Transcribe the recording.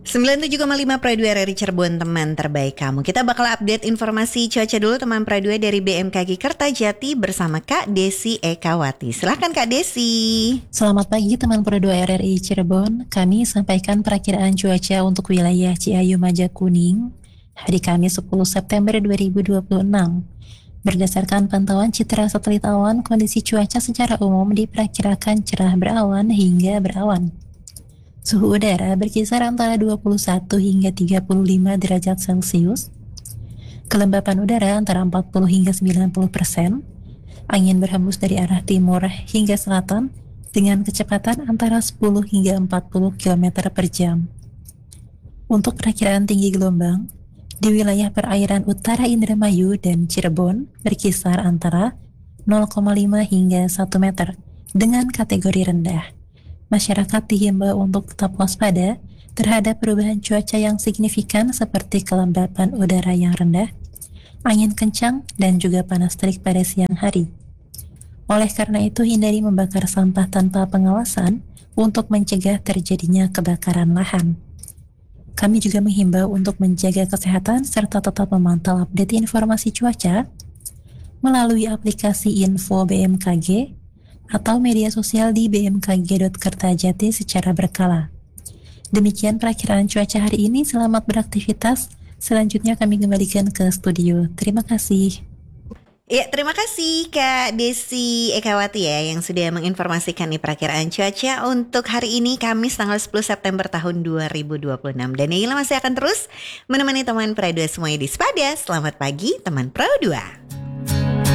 97,5 Pro 2 RRI Cirebon, teman terbaik kamu. Kita bakal update informasi cuaca dulu teman Pro 2 dari BMKG Kertajati bersama Kak Desi Ekawati. Silahkan Kak Desi. Selamat pagi teman Pro 2 RRI Cirebon. Kami sampaikan perakiraan cuaca untuk wilayah Ciayu Majakuning hari Kamis 10 September 2026. Berdasarkan pantauan citra satelit awan, kondisi cuaca secara umum diperkirakan cerah berawan hingga berawan. Suhu udara berkisar antara 21 hingga 35 derajat Celcius. Kelembapan udara antara 40 hingga 90%. Angin berhembus dari arah timur hingga selatan dengan kecepatan antara 10 hingga 40 km per jam. Untuk perakiraan tinggi gelombang, di wilayah perairan utara Indramayu dan Cirebon berkisar antara 0,5 hingga 1 meter dengan kategori rendah. Masyarakat dihimbau untuk tetap waspada terhadap perubahan cuaca yang signifikan seperti kelembapan udara yang rendah, angin kencang, dan juga panas terik pada siang hari. Oleh karena itu, hindari membakar sampah tanpa pengawasan untuk mencegah terjadinya kebakaran lahan. Kami juga menghimbau untuk menjaga kesehatan serta tetap memantau update informasi cuaca melalui aplikasi Info BMKG atau media sosial di bmkg.kertajati secara berkala. Demikian perakiraan cuaca hari ini, selamat beraktivitas. Selanjutnya kami kembalikan ke studio. Terima kasih. Ya, terima kasih Kak Desi Ekawati ya yang sudah menginformasikan nih perakiraan cuaca untuk hari ini Kamis tanggal 10 September tahun 2026. Dan Naila masih akan terus menemani teman Pro 2 semuanya di Sepada. Selamat pagi teman Pro 2.